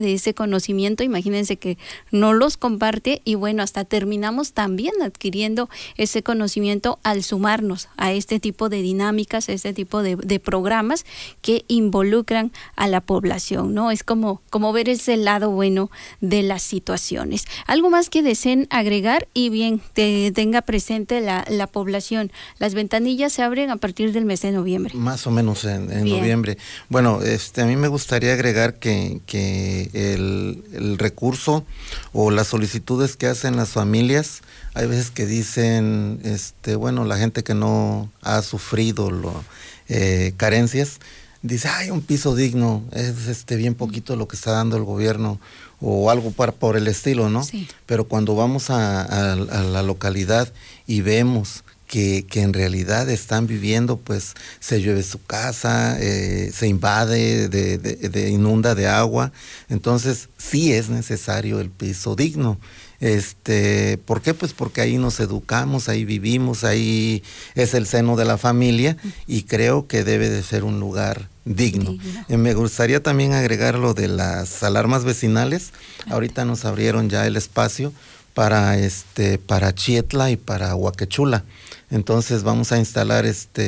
de ese conocimiento, imagínense que no los comparte y bueno, hasta terminamos también adquiriendo ese conocimiento al sumarnos a este tipo de dinámicas, a este tipo de programas que involucran a la población, ¿no? Es como ver ese lado bueno de las situaciones. Algo más que deseen agregar y bien, tenga presente la población. Las ventanillas se abren a partir del mes de noviembre. Más o menos en noviembre. Bueno, a mí me gustaría agregar que el recurso o las solicitudes que hacen las familias, hay veces que dicen, bueno, la gente que no ha sufrido carencias, dice, un piso digno, es bien poquito lo que está dando el gobierno, o algo por el estilo, ¿no? Sí. Pero cuando vamos a la localidad y vemos que en realidad están viviendo, pues se llueve su casa, se invade, inunda de agua, entonces sí es necesario el piso digno. ¿Por qué? Pues porque ahí nos educamos, ahí vivimos, ahí es el seno de la familia y creo que debe de ser un lugar digno. Me gustaría también agregar lo de las alarmas vecinales. Ahorita nos abrieron ya el espacio para Chietla y para Huacachula. Entonces vamos a instalar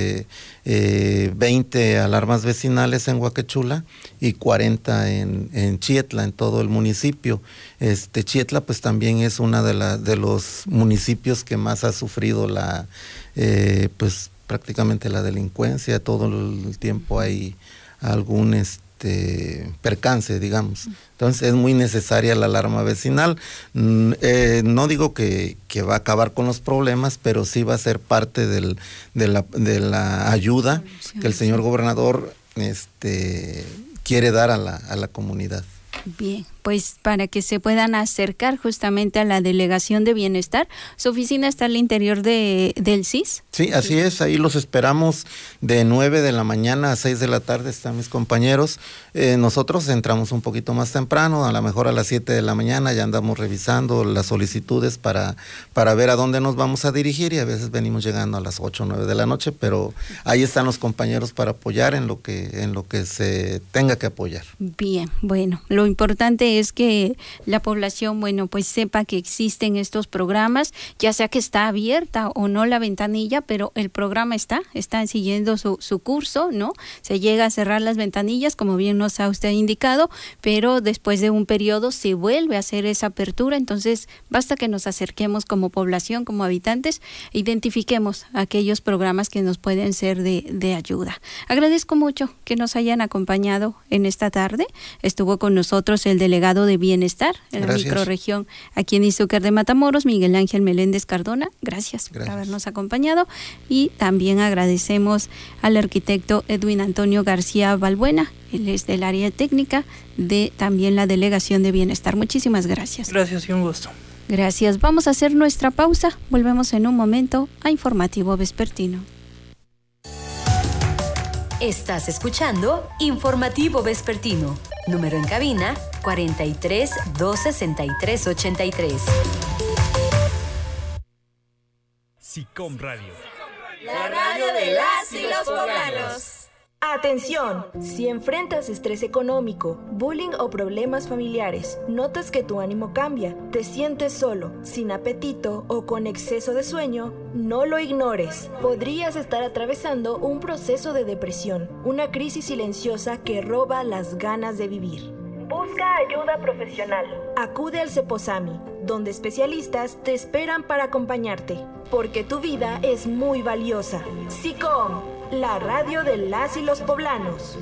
20 alarmas vecinales en Huacachula y 40 en Chietla, en todo el municipio. Chietla pues también es una de los municipios que más ha sufrido pues prácticamente la delincuencia. Todo el tiempo hay algún percance, digamos. Entonces es muy necesaria la alarma vecinal. No digo que va a acabar con los problemas, pero sí va a ser parte de la ayuda que el señor gobernador quiere dar a la comunidad. Bien, pues para que se puedan acercar justamente a la Delegación de Bienestar. ¿Su oficina está al interior del CIS? Sí, así es, ahí los esperamos de 9 de la mañana a 6 de la tarde, están mis compañeros. Nosotros entramos un poquito más temprano, a lo mejor a las 7 de la mañana ya andamos revisando las solicitudes para ver a dónde nos vamos a dirigir y a veces venimos llegando a las 8 o 9 de la noche, pero ahí están los compañeros para apoyar en lo que se tenga que apoyar. Bien, bueno, lo importante es que la población, bueno, pues sepa que existen estos programas, ya sea que está abierta o no la ventanilla, pero el programa están siguiendo su curso, ¿no? Se llega a cerrar las ventanillas, como bien nos ha usted indicado, pero después de un periodo se vuelve a hacer esa apertura, entonces basta que nos acerquemos como población, como habitantes, identifiquemos aquellos programas que nos pueden ser de ayuda. Agradezco mucho que nos hayan acompañado en esta tarde. Estuvo con nosotros el delegado de Bienestar en la microrregión aquí en Izúcar de Matamoros, Miguel Ángel Meléndez Cardona. Gracias por habernos acompañado y también agradecemos al arquitecto Edwin Antonio García Balbuena. Él es del área técnica de también la Delegación de Bienestar. Muchísimas gracias. Gracias y un gusto. Gracias. Vamos a hacer nuestra pausa. Volvemos en un momento a Informativo Vespertino. Estás escuchando Informativo Vespertino. Número en cabina 43 263 83. SICOM Radio. La radio de las y los poblanos. Atención, si enfrentas estrés económico, bullying o problemas familiares, notas que tu ánimo cambia, te sientes solo, sin apetito o con exceso de sueño, no lo ignores. Podrías estar atravesando un proceso de depresión, una crisis silenciosa que roba las ganas de vivir. Busca ayuda profesional. Acude al Ceposami, donde especialistas te esperan para acompañarte, porque tu vida es muy valiosa. SICOM, la radio de las y los poblanos.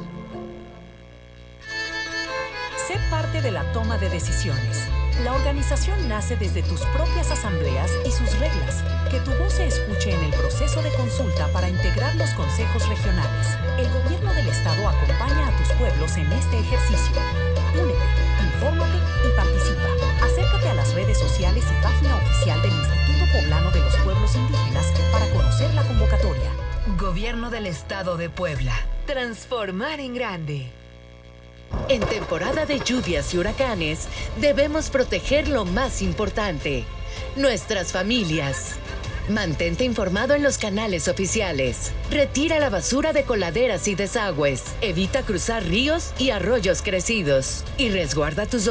Sé parte de la toma de decisiones. La organización nace desde tus propias asambleas y sus reglas. Que tu voz se escuche en el proceso de consulta para integrar los consejos regionales. El gobierno del estado acompaña a tus pueblos en este ejercicio. Únete, infórmate y participa. Acércate a las redes sociales y página oficial del Instituto Poblano de los Pueblos Indígenas para conocer la convocatoria. Gobierno del Estado de Puebla. Transformar en grande. En temporada de lluvias y huracanes, debemos proteger lo más importante: nuestras familias. Mantente informado en los canales oficiales. Retira la basura de coladeras y desagües. Evita cruzar ríos y arroyos crecidos. Y resguarda tus